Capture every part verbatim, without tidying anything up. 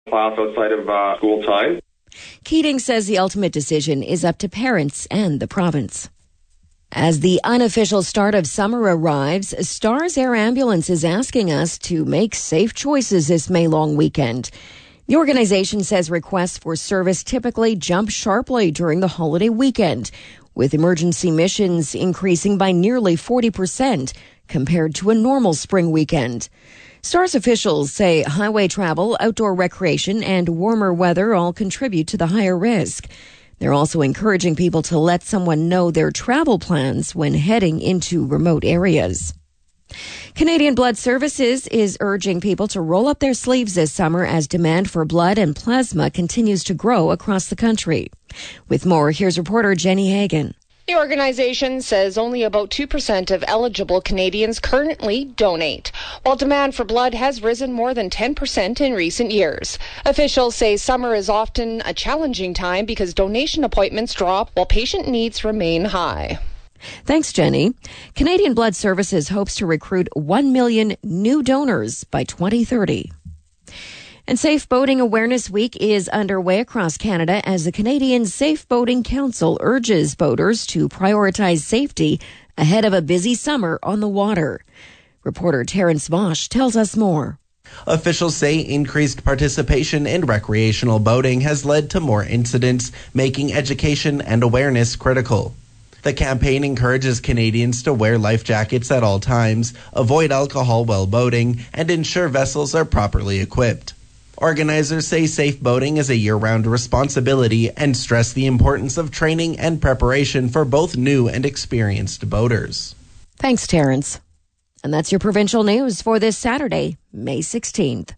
class outside of uh, school time. Keating says the ultimate decision is up to parents and the province. As the unofficial start of summer arrives, Stars Air Ambulance is asking us to make safe choices this May long weekend. The organization says requests for service typically jump sharply during the holiday weekend, with emergency missions increasing by nearly forty percent compared to a normal spring weekend. Stars officials say highway travel, outdoor recreation, and warmer weather all contribute to the higher risk. They're also encouraging people to let someone know their travel plans when heading into remote areas. Canadian Blood Services is urging people to roll up their sleeves this summer as demand for blood and plasma continues to grow across the country. With more, here's reporter Jenny Hagan. The organization says only about two percent of eligible Canadians currently donate, while demand for blood has risen more than ten percent in recent years. Officials say summer is often a challenging time because donation appointments drop while patient needs remain high. Thanks, Jenny. Canadian Blood Services hopes to recruit one million new donors by twenty thirty. And Safe Boating Awareness Week is underway across Canada as the Canadian Safe Boating Council urges boaters to prioritize safety ahead of a busy summer on the water. Reporter Terrence Vosch tells us more. Officials say increased participation in recreational boating has led to more incidents, making education and awareness critical. The campaign encourages Canadians to wear life jackets at all times, avoid alcohol while boating, and ensure vessels are properly equipped. Organizers say safe boating is a year-round responsibility and stress the importance of training and preparation for both new and experienced boaters. Thanks, Terrence. And that's your provincial news for this Saturday, May sixteenth.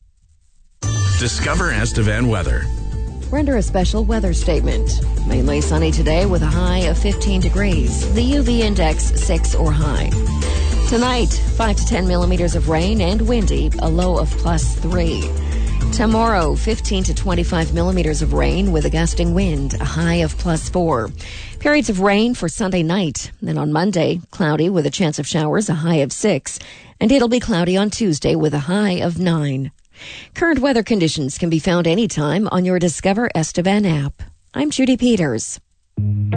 Discover Estevan weather. We're under a special weather statement. Mainly sunny today with a high of fifteen degrees. The U V index six or high. Tonight, five to ten millimeters of rain and windy, a low of plus three. Tomorrow, fifteen to twenty-five millimeters of rain with a gusting wind, a high of plus four. Periods of rain for Sunday night. Then on Monday, cloudy with a chance of showers, a high of six. And it'll be cloudy on Tuesday with a high of nine. Current weather conditions can be found anytime on your Discover Estevan app. I'm Judy Peters.